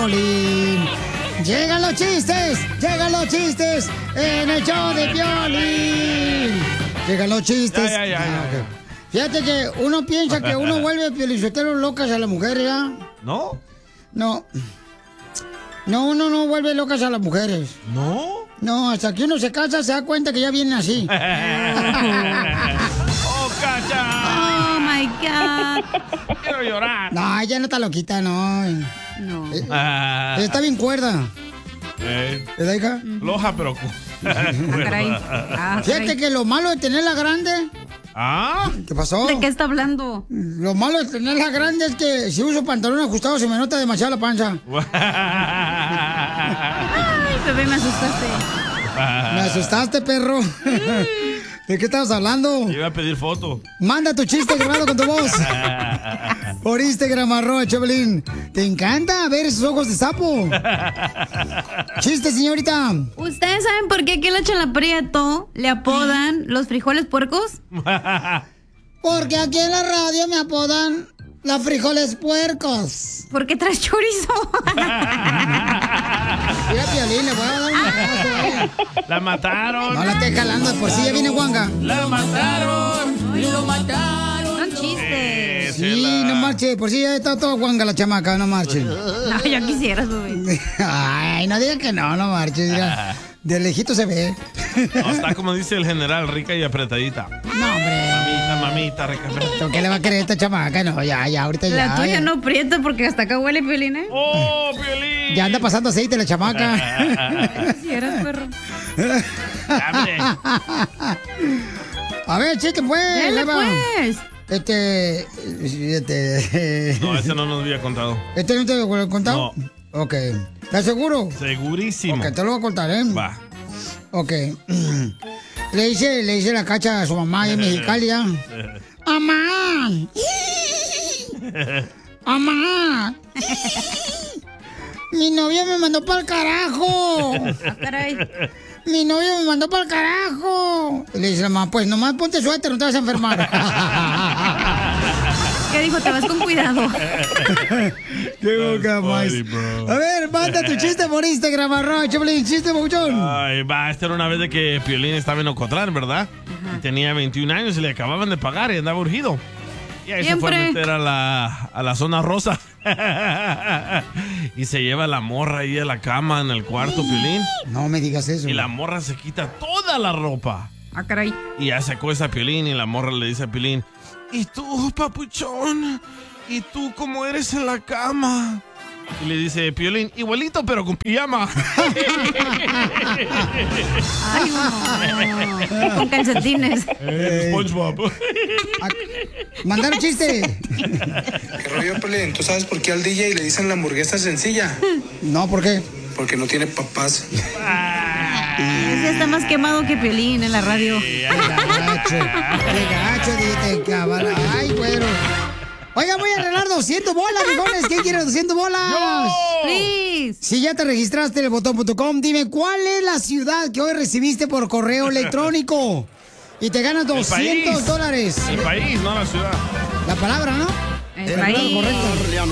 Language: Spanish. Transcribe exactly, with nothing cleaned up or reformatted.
Piolín. ¡Llegan los chistes! ¡Llegan los chistes! ¡En el show de Piolín! ¡Llegan los chistes! Ya, ya, ya, Ah, ya. ok. Fíjate que uno piensa que uno vuelve Piolinsotelo locas a las mujeres, ¿ya? ¿No? No. No, uno no vuelve locas a las mujeres. ¿No? No, hasta que uno se casa se da cuenta que ya vienen así. ¡Oh, Cacha! Oh, my God. Quiero llorar. No, ella no está loquita, no. No. Eh, Ah, está bien cuerda. eh, ¿Verdad, hija? Loja, pero... Ah, caray. Ah, Fíjate caray. que lo malo de tenerla grande... ¿Ah? ¿Qué pasó? ¿De qué está hablando? Lo malo de tenerla grande es que si uso pantalón ajustado se me nota demasiado la panza. Ay, bebé, me asustaste. Me asustaste, perro. ¿De qué estabas hablando? Iba a pedir foto. Manda tu chiste grabado con tu voz. Por Instagram, arroba Choplin. ¿Te encanta ver esos ojos de sapo? Chiste, señorita. ¿Ustedes saben por qué aquí en la Chela Prieto le apodan los frijoles puercos? Porque aquí en la radio me apodan las frijoles puercos. ¿Por qué traes chorizo? Mira, Piolín, le voy a dar un abrazo, eh. ¡La mataron! No la esté jalando, por si ya viene Juanga. ¡La mataron! lo mataron. Son chistes. Eh, Sí, Chela. no marche, por si ya está toda Juanga la chamaca, no marche. No, yo quisiera, bebé. Ay, no diga que no, no marche, mira. De lejito se ve. No, está como dice el general, rica y apretadita. No, hombre. Mamita, mamita, rica y apretadita. ¿Qué le va a querer esta chamaca? No, ya, ya, ahorita ya. La tuya ya. no prieta porque hasta acá huele, Piolín, ¿eh? ¡Oh, Piolín! Ya anda pasando aceite la chamaca. Quisieras, perro. ¡Hombre! A ver, chiste, pues. Dale, ahí va. pues. Este. Este. No, ese no nos había contado. ¿Este no te lo he contado? No. Ok. ¿Estás seguro? Segurísimo. Ok, te lo voy a contar, ¿eh? Va. Ok. Le dice, le dice la Cacha a su mamá ahí en Mexicali, ¿ya? ¡Mamá! ¡Mamá! Mi novia me mandó para el carajo. Ah, caray. Mi novia me mandó para el carajo. Y le dice la mamá, pues nomás ponte suéter, no te vas a enfermar. ¿Qué dijo? Te vas con cuidado. Qué boca más. funny, bro. A ver, manda tu chiste por Instagram, arroba Choplin, chiste, Bouchón. Ay, va, esta era una vez de que Piolín estaba en Ocotlán, ¿verdad? Y tenía veintiún años y le acababan de pagar y andaba urgido. Y ahí se fue a Siempre. meter a la, a la zona rosa. Y se lleva la morra ahí a la cama en el cuarto, Piolín. No me digas eso. Y la morra se quita toda la ropa. Ah, caray. Y ya se acuesta a Piolín y la morra le dice a Piolín, ¿y tú, papuchón? ¿Y tú cómo eres en la cama? Y le dice Piolín, igualito pero con pijama. Ay, no. Con calcetines. Eh, SpongeBob. Mandar un chiste. ¿Qué rollo, Pelín? ¿Tú sabes por qué al D J le dicen la hamburguesa sencilla? No, ¿por qué? Porque no tiene papás. Ese está más quemado que Piolín en la radio. Qué gacho. Qué gacho, dijiste, cabrón. Ay, güero. Oiga, voy a arreglar doscientas bolas, mijones. ¿Quién quiere doscientas bolas? Please. Si ya te registraste en el botón punto com, dime cuál es la ciudad que hoy recibiste por correo electrónico. Y te ganas doscientos dólares. El país, no la ciudad. La palabra, ¿no? El La palabra país. correcta.